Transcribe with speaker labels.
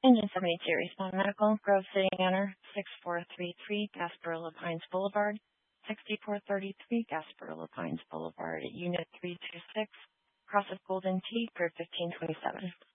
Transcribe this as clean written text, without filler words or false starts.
Speaker 1: Engine 72, Respond Medical, Grove City Manor, 6433 Gasparilla Pines Boulevard, 6433 Gasparilla Pines Boulevard, Unit 326, Cross of Golden Tee, for 1527.